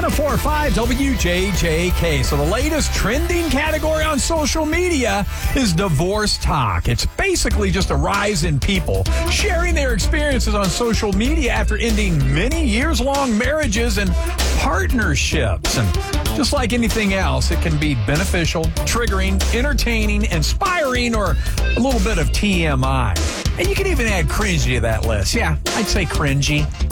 104.5 WJJK. So the latest trending category on social media is divorce talk. It's basically just a rise in people sharing their experiences on social media after ending many years-long marriages and partnerships. And just like anything else, it can be beneficial, triggering, entertaining, inspiring, or a little bit of TMI. And you can even add cringy to that list. Yeah, I'd say cringy.